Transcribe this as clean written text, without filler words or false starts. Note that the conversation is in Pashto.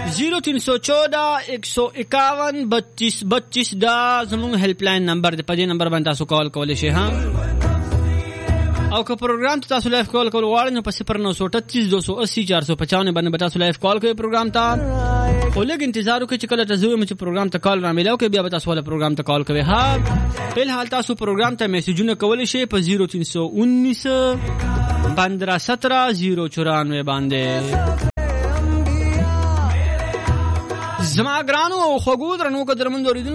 0314 دا زموږ هیلپ لاین نمبر دی. په دې نمبر باندې تاسو کال کولی شئ او که پروګرام ته تاسو لایف کال کول غواړئ نو په 0938 280 455 باندې به تاسو لایف کال کوئ پروګرام ته. او لږ انتظار وکړئ چې کله ته زه وایم چې پروګرام ته کال را میلاو کوي بیا به تاسو ول پروګرام ته کال کوئ. فلحال تاسو پروګرام ته میسجونه کولی شئ په 0319 1517 094 باندې. زما ګرانو او خوږو درنو قدرمنو اوریدونکو